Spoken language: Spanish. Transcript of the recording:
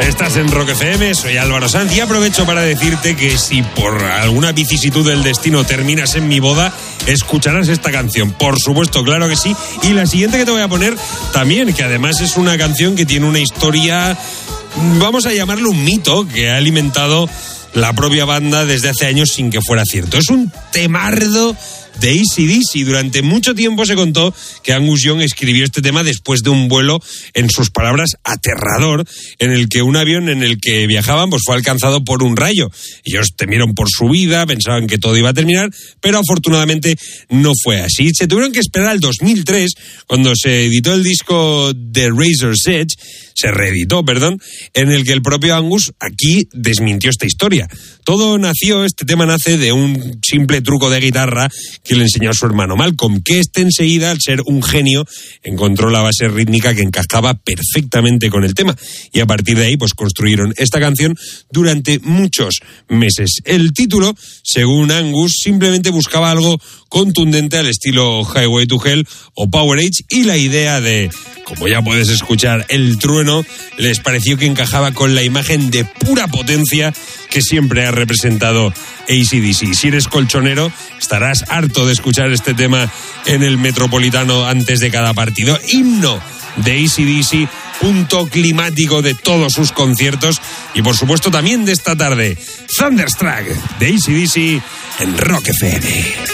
Estás en Rock FM, soy Álvaro Sanz y aprovecho para decirte que si por alguna vicisitud del destino terminas en mi boda, escucharás esta canción. Por supuesto, claro que sí. Y la siguiente que te voy a poner también, que además es una canción que tiene una historia, vamos a llamarlo un mito, que ha alimentado la propia banda desde hace años sin que fuera cierto. Es un temardo de AC/DC. Durante mucho tiempo se contó que Angus Young escribió este tema después de un vuelo, en sus palabras, aterrador, en el que un avión en el que viajaban pues fue alcanzado por un rayo. Ellos temieron por su vida, pensaban que todo iba a terminar, pero afortunadamente no fue así. Se tuvieron que esperar al 2003, cuando se editó el disco The Razor's Edge, se reeditó, en el que el propio Angus aquí desmintió esta historia. Este tema nace de un simple truco de guitarra que le enseñó a su hermano Malcolm, que enseguida, al ser un genio, encontró la base rítmica que encajaba perfectamente con el tema. Y a partir de ahí, pues construyeron esta canción durante muchos meses. El título, según Angus, simplemente buscaba algo contundente al estilo Highway to Hell o Power Age, y la idea de, como ya puedes escuchar, el trueno, les pareció que encajaba con la imagen de pura potencia que siempre ha representado AC/DC. Si eres colchonero, estarás harto de escuchar este tema en el Metropolitano antes de cada partido. Himno de AC/DC, punto climático de todos sus conciertos y por supuesto también de esta tarde. Thunderstruck de AC/DC en Rock FM.